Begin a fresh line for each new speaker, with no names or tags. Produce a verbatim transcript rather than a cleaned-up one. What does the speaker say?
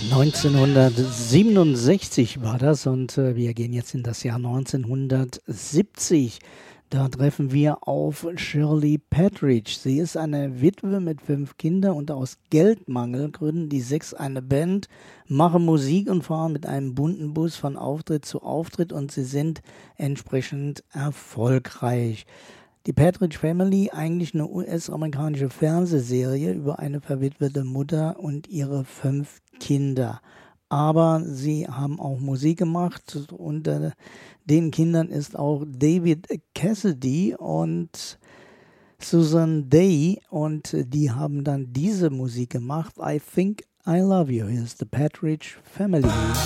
neunzehnhundertsiebenundsechzig war das und äh, wir gehen jetzt in das Jahr neunzehnhundertsiebzig. Da treffen wir auf Shirley Patridge. Sie ist eine Witwe mit fünf Kindern und aus Geldmangel gründen die sechs eine Band, machen Musik und fahren mit einem bunten Bus von Auftritt zu Auftritt und sie sind entsprechend erfolgreich. Die Patridge Family, eigentlich eine U S-amerikanische Fernsehserie über eine verwitwete Mutter und ihre fünf Kinder. Aber sie haben auch Musik gemacht. Unter den Kindern ist auch David Cassidy und Susan Day und die haben dann diese Musik gemacht. I Think I Love You. Here's the Patridge Family.